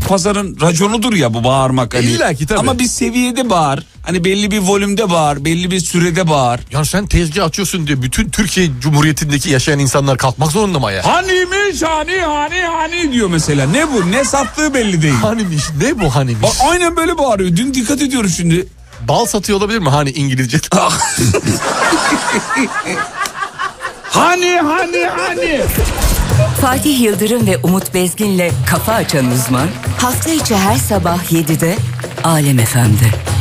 pazarın raconudur ya bu bağırmak. Hani. İlla ki tabii. Ama bir seviyede bağır. Hani belli bir volümde bağır, belli bir sürede bağır. Ya sen tezgah açıyorsun diye bütün Türkiye Cumhuriyeti'ndeki yaşayan insanlar kalkmak zorunda mı ya? Hanimiş hani diyor mesela. Ne bu? Ne sattığı belli değil. Hanimiş, ne bu hanimiş? Aynen böyle bağırıyor. Dün dikkat ediyorum şimdi. Bal satıyor olabilir mi hani İngilizce? Hani. Fatih Yıldırım ve Umut Bezgin'le Kafa Açan Uzman hafta içi her sabah 7'de Alem FM'de.